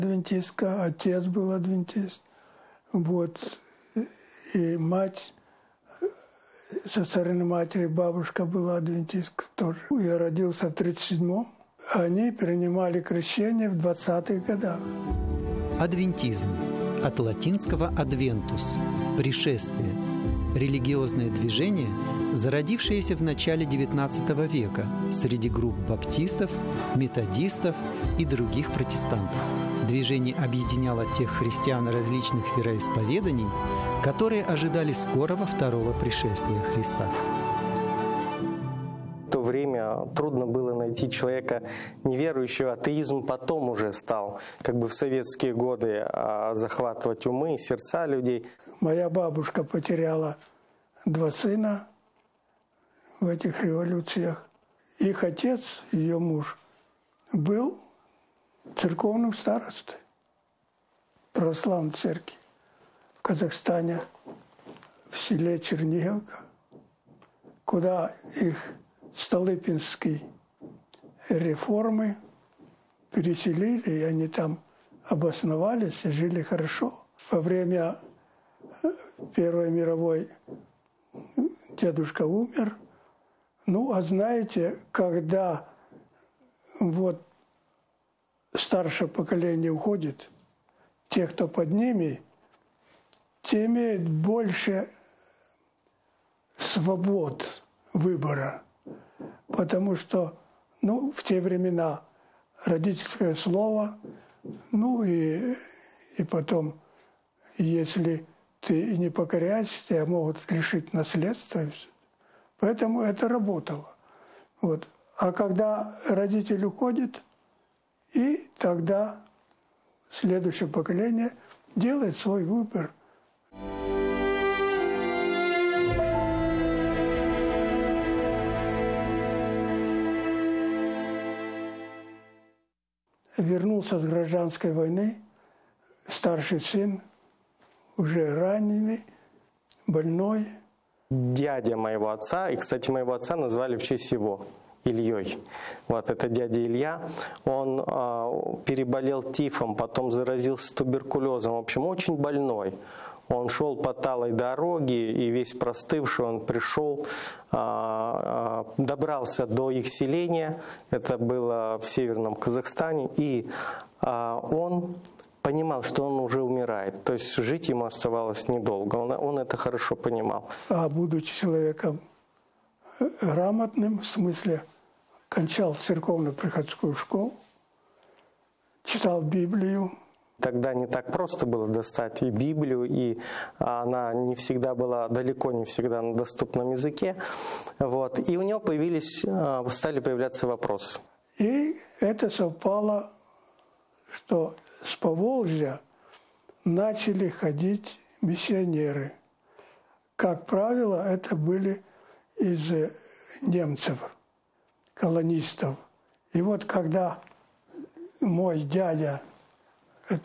адвентистка, отец был адвентист. Вот. И мать, со стороны матери, бабушка была адвентистка тоже. Я родился в 1937-м. Они принимали крещение в 20-х годах. Адвентизм. От латинского «adventus» – «пришествие». Религиозное движение, зародившееся в начале XIX века среди групп баптистов, методистов и других протестантов. Движение объединяло тех христиан различных вероисповеданий, которые ожидали скорого второго пришествия Христа. В то время трудно было найти человека неверующего. Атеизм потом уже стал, как бы в советские годы, захватывать умы и сердца людей. Моя бабушка потеряла 2 сына в этих революциях. Их отец, ее муж, был церковным старостой православной церкви в Казахстане, в селе Черниговка, куда их Столыпинские реформы переселили, и они там обосновались и жили хорошо. Во время Первой мировой дедушка умер. Ну, а знаете, когда вот старшее поколение уходит, те, кто под ними, те имеют больше свобод выбора. Потому что, ну, в те времена родительское слово, ну и потом, если ты не покоряешься, тебя могут лишить наследства. Поэтому это работало. Вот. А когда родитель уходит, и тогда следующее поколение делает свой выбор. Вернулся с гражданской войны, старший сын, уже раненый, больной. Дядя моего отца, и, кстати, моего отца назвали в честь его, Ильей. Вот это дядя Илья. Он переболел тифом, потом заразился туберкулезом. В общем, очень больной. Он шел по талой дороге, и весь простывший он пришел, добрался до их селения, это было в северном Казахстане, и он понимал, что он уже умирает, то есть жить ему оставалось недолго, он это хорошо понимал. А будучи человеком грамотным, в смысле, кончал церковно-приходскую школу, читал Библию. Тогда не так просто было достать и Библию, и она не всегда была, далеко не всегда на доступном языке. Вот. И у него стали появляться вопросы. И это совпало, что с Поволжья начали ходить миссионеры. Как правило, это были из немцев, колонистов. И вот когда мой дядя